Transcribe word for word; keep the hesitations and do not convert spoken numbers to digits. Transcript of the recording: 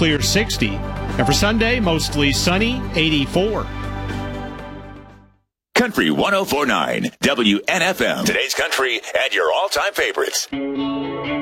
clear sixty. And for Sunday, mostly sunny, eighty-four. Country one oh four point nine, W N F M. Today's country and your all-time favorites.